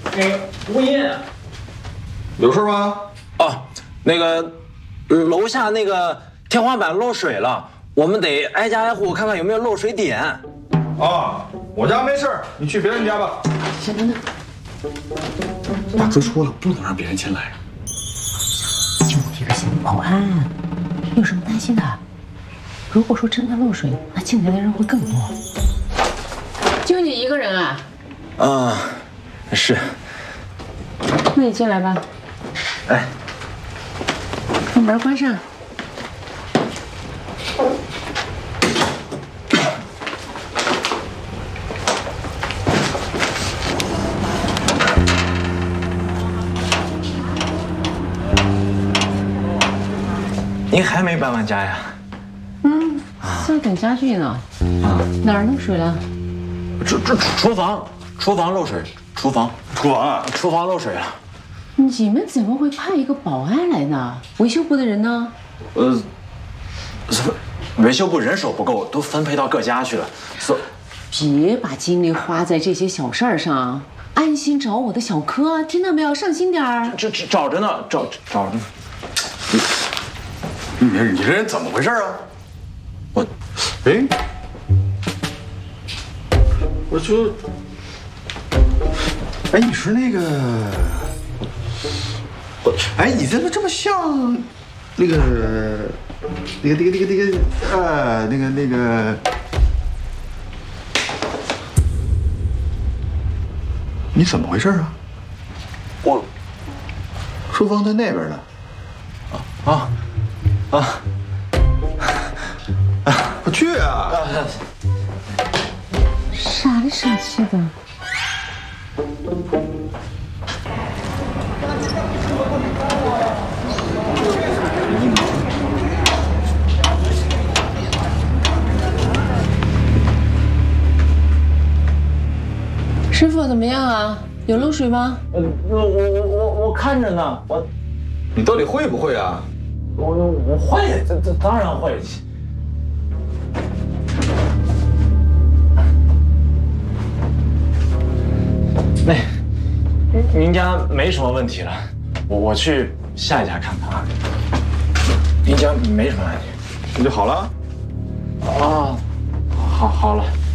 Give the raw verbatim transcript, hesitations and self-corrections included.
那个吴音， 有事吗？ 哦，那个楼下那个天花板漏水了，我们得挨家挨户看看有没有漏水点。 啊，我家没事儿，你去别人家吧。 先等等， 大哥说了，不能让别人进来。 就一个小保安，有什么担心的？如果说真的漏水，那进来的人会更多。就你一个人啊？ 啊，是。 那你进来吧。 哎， 把门关上。 您还没搬完家呀？ 嗯，在等家具呢。啊，哪儿漏水了？ 这这厨房，厨房漏水，厨房， 厨房啊， 厨房漏水了。 你们怎么会派一个保安来呢？维修部的人呢？ 呃，维修部人手不够，都分配到各家去了。所别把精力花在这些小事儿上，安心找我的小柯，听到没有？上心点儿。 这这找着呢，找找着呢。 你你这人怎么回事啊？ 我， 哎，我就，哎，你是那个，我，哎，你怎么这么像那个那个那个那个那个呃那个那个，你怎么回事啊？ 我， 书房在那边呢。 啊啊啊！我去啊！ 傻里傻气的。师傅怎么样啊？有漏水吗？ 呃，我我我我看着呢，我你到底会不会啊？ 我我会，这这当然会。那您家没什么问题了，我我去下一家看看啊。您家没什么问题， 那就好了。 啊，好好了。